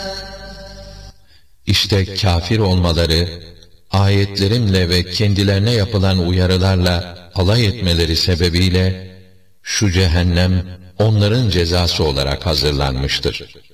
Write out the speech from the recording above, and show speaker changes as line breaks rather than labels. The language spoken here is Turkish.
İşte kafir olmaları, ayetlerimle ve kendilerine yapılan uyarılarla alay etmeleri sebebiyle, şu cehennem onların cezası olarak hazırlanmıştır.